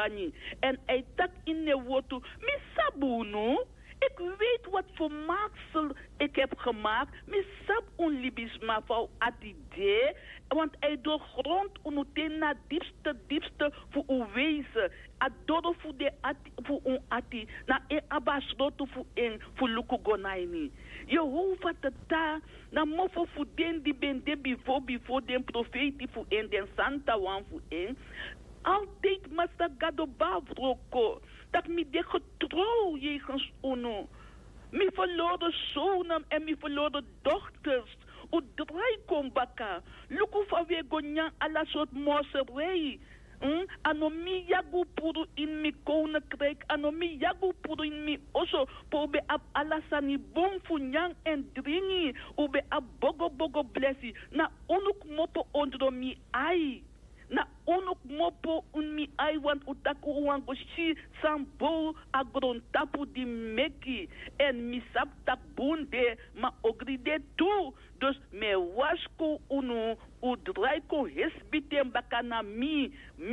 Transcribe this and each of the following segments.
Shwani. En hij tak in de woto. Mi sabuno. Ik weet wat voor maaksel ik heb gemaakt. Mi sab un libisma van atide. Want hij doorgrond unuteen na diepste voor uw wezen. Adoro voor de ati, voor un ati. Na e abasroto voor en voor luku gonaini. Jehovah tata. Na mofo voor den die ben de before den profeti voor en den santa wan voor en. Altijd master gado bavroko. Dat mi de getrouw jegens uno. Mi verloren zonen en mi verloren dochters. O draai kom baka. Luku vanwe gonyan ala soort moserij. Anomi yagu puru in mi koninkrijk. Anomi yagu puru in mi oso. Pobe ab alasani bon funyang en dringi. Ube ab bogo blessi. Na onuk mopo ondro mi ai. Na onok mopo unmi ai want utaku wango shi sambo agron tapu di meki en misap tak bunde ma ogride tu dus me wasko unu udraiko hesbitem bakana mi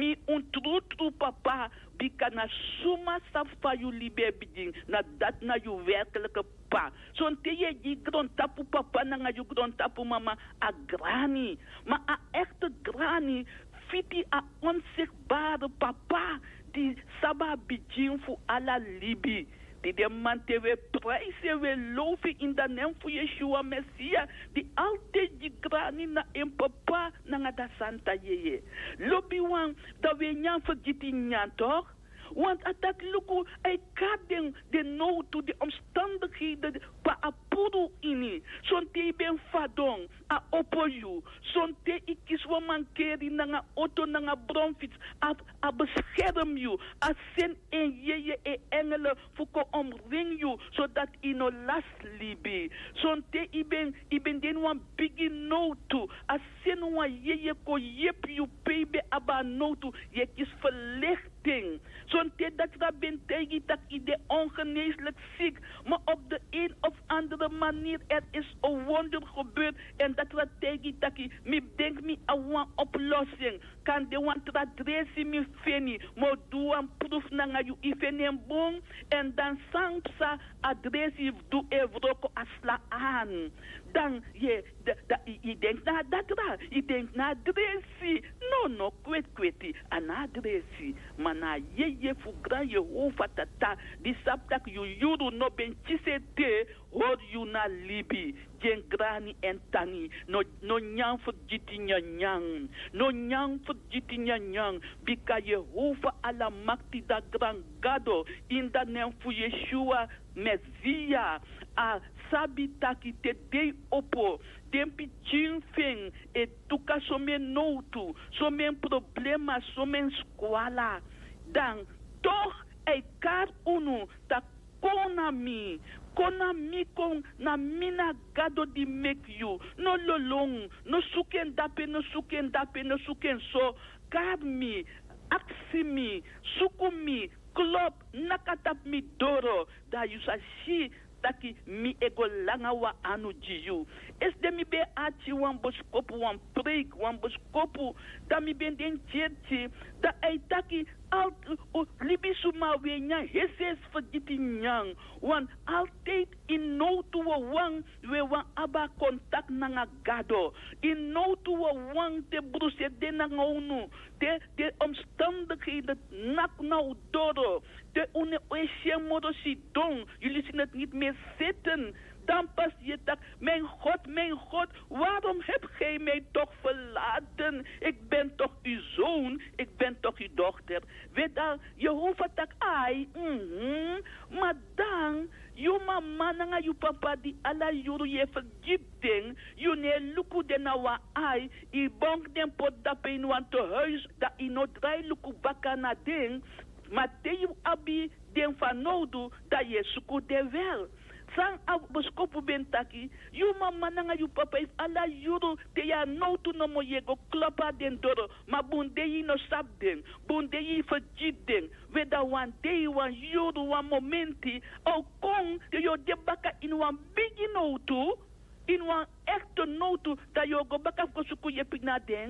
untru papa bikana suma safa yu libe biding na dat na yu werkelijke pa son te je die gron tapu papa na yu gron tapu mama a grani ma a echte grani fiti a onzichtbare papa die saba bijin voor alla libi. Die de man te we prijzen, we loven in de naam van Yeshua Messia. Die altijd die grani na een papa na da santa yeye. Lobi wan dat we nyan vergeten nyan toch? Want atak luku ay kaden de nood to de omstandigheden pa apuru ini. Sonte ben fadong a opoyu. Sonte ikis wa mankeri nanga auto nanga bromfiets a bescherm you. A sen en yeye e engelen fuko omring you zodat ino last libi. Sonte iben den wan bigi nood to. A sen wan yeye ko yep you baby aba nood to. Je kis verlichting. Zo'n tijd dat je bent tegen dat je ongeneeslijk ziek, maar op de een of andere manier er is een wonder gebeurd en dat je tegen dat je me denkt me aan een oplossing. Kan de want dat adresse me feni, maar doe een proef naar je ifenem bon en dan sampsa adresse doe evroko asla aan. Dan je denkt naar dat raar, je denkt naar adresse, no kweti, aan adresse, maar na je fugra Jehovah tata di saptak yuru no ben chisete hor you na libi jen grani en tani no nyang vergiti nyang no nyang vergiti nyang bika Jehovah ala makti da grangado in the name of Yeshua Messia a sabitaki te dei opo tempi chinfeng e tuka somen noutu somen problema somen squala dan toch ei kar unu ta konami kon na mina gado di make you no lolong no suken dape so kar mi aksimi sukumi klop nakatap mi doro da yusashi taki mi ego langa wa anu jiyu. Es de mi be achi wan boskopu wan preek wan boskopu da mi ben den church da ai taki alt libisu ma we nya heses vergiti nyang wan altijd in no to wan we wan aba contact nanga gado in no to wan te bruse de nanga unu de omstandigheden nak nou doro de une oesje modosi don jullie zien het niet meer zitten. Dan pas je tak, mijn God, waarom heb gij mij toch verlaten? Ik ben toch uw zoon, ik ben toch uw dochter. Weet al, Jehovah tak ai, maar dan, je mama nanga je papa die alla juru je vergifting, je ne luku de na wa ai, je bonk den pot dape in want te huis, dat je no draai luku baka na ding, maar te je abi den van nodu, dat je suku de wel. Sang aboskopu bentaki, you mama nanga you papa if ala yuru te ya no to no mo yego klapa den doro, ma bunde yi no sap den, bunde yi verjit den, weda one day one yuru one momenti, o kong te yo debaka in one bigi no to, in one echte no to, ta yo go baka ko suku yepik na den,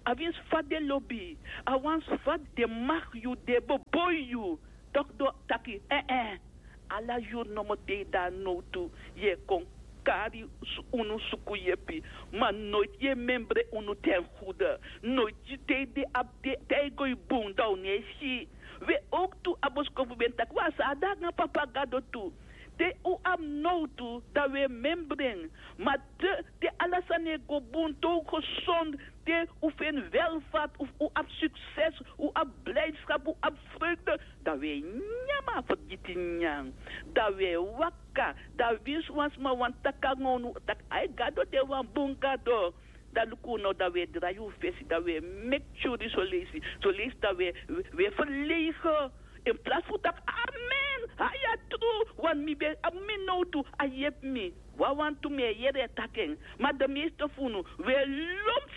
Avins fat de lobby. Avans fat de mag you de boy you. Tok do taki ala you no mo te da no tu ye kon kari unu suku yepi. Maar nooit je membre unu ten goede. Nooit je te de abde te goi boom down ne si. We ook toe aboskofu bentak was adag papa gado toe. Te u am no toe dat we membren. Maar te alasane go boom to gezond. Te u ven welvaart of u ab succes, u ab blijdschap, u ab vreugde. Dat we nyama voor dit nyang. Dat we waka, dat we swans ma want takangonu tak ai gado te wan boom gado. Dat luku no dat we draaien vesti, dat we make sure so lezen. So lezen dat we verlegen. In plaats van dat amen, ja true, want mi ben amen no to, ayep mi. Wat want to me jere taken. Maar de meeste van we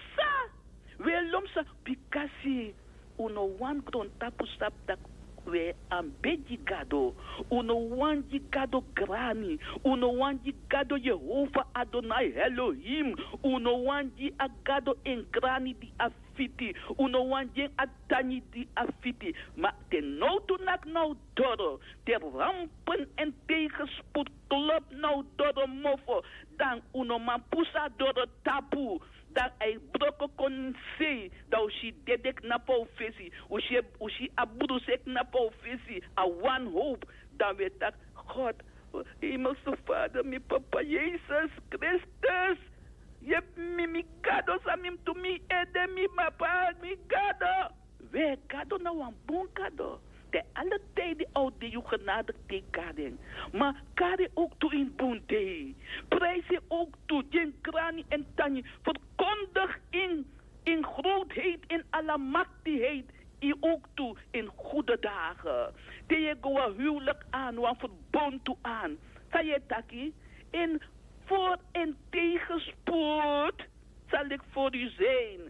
lomsa, because uno wan kron tapu stap tak we ambeji gado, uno wan gado grani, uno wan gado Jehovah Adonai Elohim, uno wan agado en grani di afiti, uno wan atani di afiti, maar ten nou to nak nou doro, te rampen en tegenspoed klop nou doro mofo, dan uno man pusa doro tapu. Dat hij broko kon zien dat hij dedek na professie, hij abudusek na professie, a one hope dat we dat God, hemelse Vader, mijn Papa Jezus Christus, je hebt mi gado samim to mi ede mi papa mi gado, we gado na wan bon gado. De alle tijden oude je genade te karen. Maar kare ook toe in boente. Prijs je ook toe. Jen krani en tani. Verkondig in grootheid, in allemachtigheid. Je ook toe in goede dagen. De je goa huwelijk aan. Wan verbond toe aan. Sa je taki. In voor en tegenspoed zal ik voor u zijn.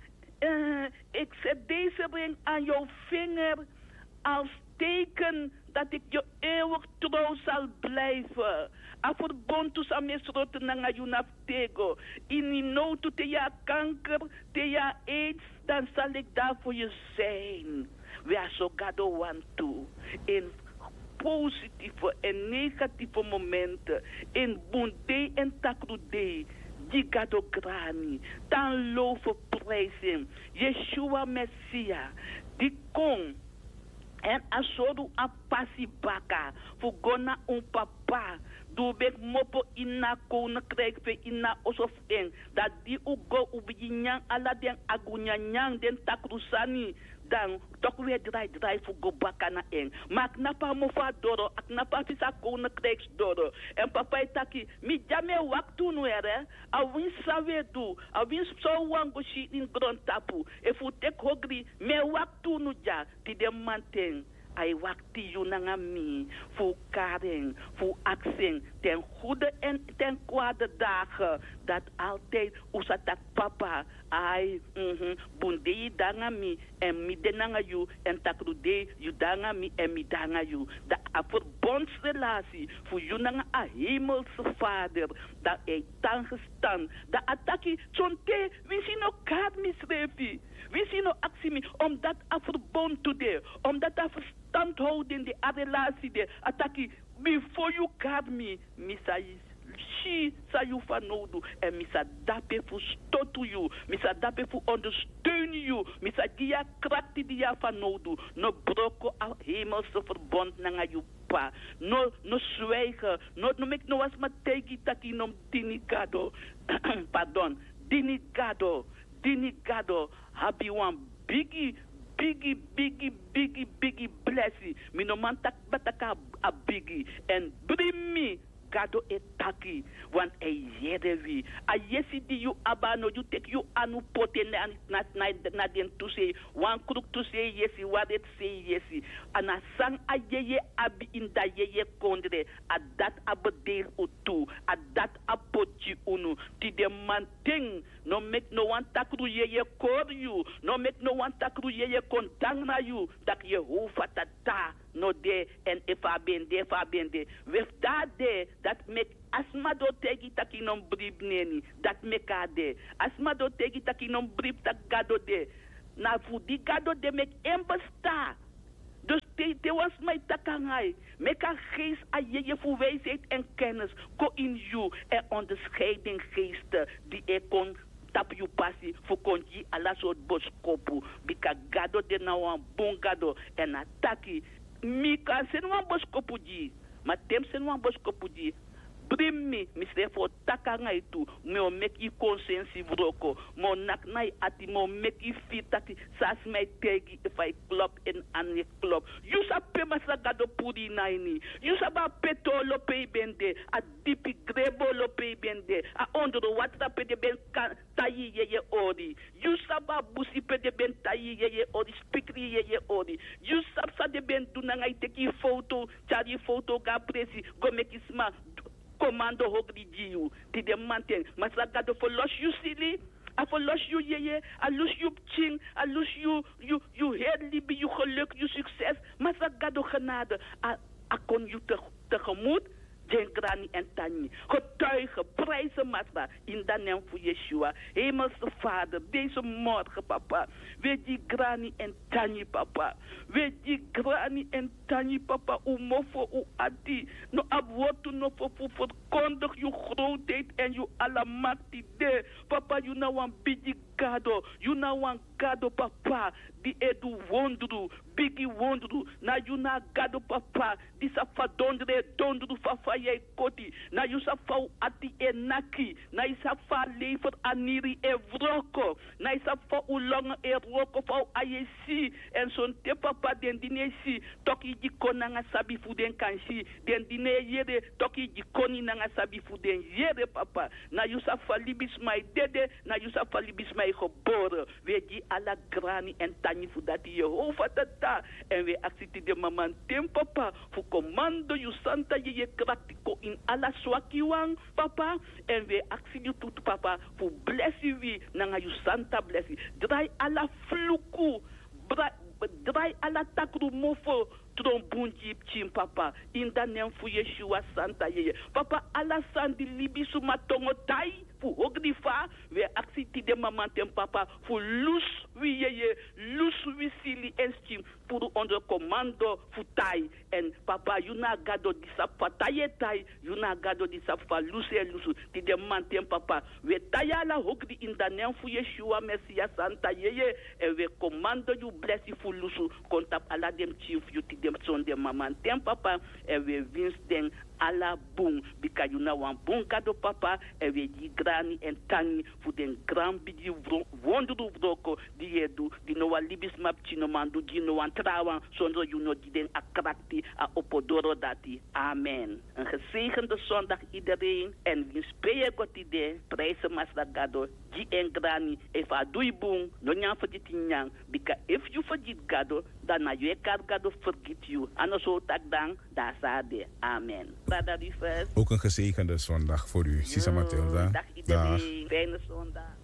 Ik zet deze ring aan jouw vinger. Als teken dat ik je eeuwig trouw zal blijven. A verbond tu sa mesrote nanga yunaftego. In nood te ja kanker, te ja aids, dan zal ik daar voor je zijn. We are so gado want to. In positieve en negatieve momenten. In bonde en takrude. Die gado grani. Dan loven prijzen. Yeshua Messia. Die kon. En asoru a pasi baka. Fugona papa. Do bek mopo ina kona krijgve ina osof en. Dat die ugo ubinyang ala den agunyanyang den takrusani. Dan toch weer draai voor go baka na en. Maar knapa mofa doro. Knapa visa kona krijgs doro. En papa taki. Mi jame waktu nu ere. A win sawe du. A win so wango shi in grond tapu. If u tek hogri. Me waktu nu ja. Ti de manten. Ai wakti you nanga mi. Voor karen. Voor aksen. Ten goede en ten kwade dagen. Dat altijd. Usatak papa. Ai. Bunde danga mi. En mi denanga you. En takrude you danga mi. En mi danga you. Dat a verbondsrelatie. Voor you nanga a hemelse vader. Dat hij tangestaan. Dat ataki. Zonte. We zien elkaar misrefi. We zien no actie mi. Omdat a verbond today. Omdat a verstandhouding de a relatie de. Ataki. Before you card me. Misai. She sa you van nodu en misa dape fu stotu you, misa dape fu ondersteunen you, misa dia krakti dia van nodu, no broko a hemelse verbond nanga you pa, no zwijgen, no mek no was mategi taki nom dinigado, pardon, dinigado, habi wan biggie blessing, mi no man tak bataka a biggie, and bring me gado etaki, want a yerevi. A yesi di you abano, you take you anu pote na den to say, one crook to say yesi, what it say yesi. And a sang a yeye abi in da yeye kondre, a dat abadel utu, a dat apochi unu, ti de manting, no make no one takru yeye kor you, no make no one takru yeye kondangna you, that Jehovah tata, no de en efa bende. With that de, dat make asma do tegi taki non brib neni, dat make a de. Asma do tegi taki non brib tak gado de. Na fu di gado de make embesta. Dus te was mijn takangay. Met een geest aan je voor wijsheid en kennis. Ko in you en onderscheiding geesten die ik kon tap you passie voor kon je alla soort boskopu. Bika gado de na wan bon gado en ataki. Mika sen wan boskopu ji. Maar tem sen wan boskopu ji. Bring me, Mr. For takangay tu, me o make you consensi vroko, mo nak nai ati mo make you fit ati sas mai tegi if I club in ane club. You sa pe masagado puri naini, you sa ba peto lo pe bende, a dipi grebo lo pe bende, a ondro watra pe de ben tayi ye ori, you sa ba busi pe de ben tayi ye ori, spikri ye ori, you sa de ben dunangay teki foto, chari foto ga presi, go make you smile. Commando hogri jiu, ti de manten, masagado for loss you silly, I for loss you ye, I lose you ching, I lose you head libi, you geluk, you succes, masagado genade, I kon you tegemoet, Jen Grani en Tani. Getuigen, prijzen, Masba, in de naam van Yeshua. Hemelse Vader, deze morgen, papa. Weet je Grani en Tani, papa. Weet je Grani en Tani, papa. Umofo, u adi. No abwotu, no verkondig je grootheid en je allemachtig de. Papa, you know one bigi gado. You know one gado, papa. Die edu wondru, bigi wondru. Na you na gado, papa. Die sa fadondre, dondru, fafa ye koti. Na you sa fa ati enaki. Na you sa fa lever aniri e vroko. Na you sa fa ulong e roko fa ayesi. En son te papa den dine si. Toki di konanga sabi fuden kansi. Den dine yere toki di koni nanga sabi fuden yere papa. Na you sa fa libis my dede. Na you sa fa libis my geboren. We di ala grani en tani fudati Jehovah tata. En we actie de maman tem papa. Fu commando you santa ye kraktiko in ala swakiwang papa. En we actie you tut papa. Fu bless you we nanga you santa bless you. Drai ala fluku. Drai ala takru mofo. Trombunji chim papa. In the name for Yeshua Santa ye. Papa ala sandi libi sumatongo tai. Fu hogrifa. We actie de maman tem papa. Fu lus we ye. Lus we sili en chim. Puru onder commando fu tai. En papa you na gado di sapataye tai. You na gado di safa lusu lusu. Ti de man tem papa. We taya la hogri in the name for Yeshua Messiah Santa ye. En we commando you bless you fu lusu. Kontap ala dem chief you ti dem son de maman tem papa. En we wins den ala boom. Because you know one boom gado papa. En we di grani en tani fu den grand bigi wondru vroko. Die edu. Die no wa libis map chino mandu. Die no wan trawan. Zonder you know die den akrakti a opodoro dati. Amen. Een gezegende zondag iedereen. En we spreken God idee. Prijzen masda gado. Die en grani. Eva doei boom. No nyan vergit nyang. Because if you forget gado. Dan na je kan gado forget you. Anders zo tak dan. Daar sade. Amen. Ook een gezegende zondag voor u. Sisa Matilda. Dag iedereen. Fijne zondag.